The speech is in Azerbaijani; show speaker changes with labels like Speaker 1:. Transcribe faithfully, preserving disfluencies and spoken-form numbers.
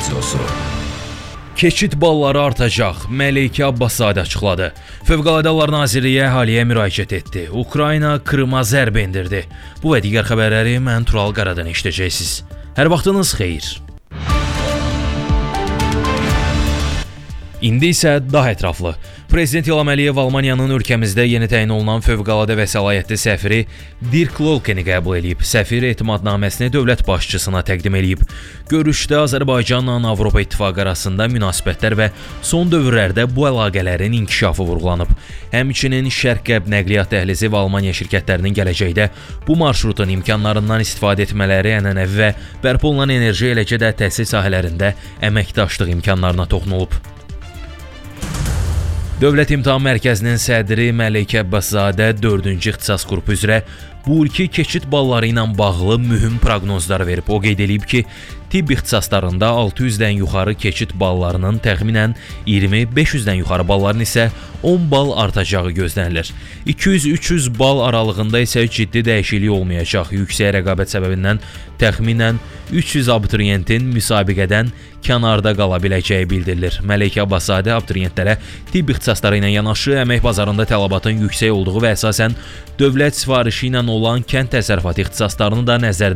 Speaker 1: Radiosu.
Speaker 2: Keçid balları artacaq, Məleykə Abbaszadə açıqladı. Fövqəladə Hallar Nazirliyi əhaliyə müraciət etdi. Ukrayna Krıma zərbə endirdi. Bu və digər xəbərləri mən Tural Qaradan eşidəcəksiniz. Hər vaxtınız xeyir. İndi isə daha ətraflı. Prezident İlham Əliyev Almaniyanın ölkəmizdə yeni təyin olunan fövqəladə və səlahiyyətli səfiri Dirk Lolkeni qəbul edib. Səfir etimadnaməsini dövlət başçısına təqdim edib. Görüşdə Azərbaycanla Avropa İttifaqı arasında münasibətlər və son dövrlərdə bu əlaqələrin inkişafı vurğulanıb. Həmçinin Şərq-Qərb nəqliyyat dəhlizi və Almaniya şirkətlərinin gələcəkdə bu marşrutun imkanlarından istifadə etmələri, ənənəvi və bərpa olunan enerji, eləcə də təhsil sahələrində əməkdaşlıq imkanlarına toxunulub. Dövlət İmtahan Mərkəzinin sədri Məleykə Abbaszadə dördüncü ixtisas qrupu üzrə bu ilki keçid balları ilə bağlı mühüm proqnozlar verib. O qeyd edib ki, tibb ixtisaslarında altı yüzdən yuxarı keçid ballarının təxminən iyirmi beş yüzdən yuxarı balların isə on bal artacağı gözlənilir. iki yüz üç yüz bal aralığında isə ciddi dəyişiklik olmayacaq. Yüksək rəqabət səbəbindən təxminən üç yüz abituriyentin müsabiqədən kənarda qala biləcəyi bildirilir. Məleykə Abbaszadə abituriyentlərə tibb ixtisasları ilə yanaşı əmək bazarında tələbatın yüksək olduğu və əsasən dövlət sifarişi ilə olan kənd təsərrüfatı ixtisaslarını da nəzərdə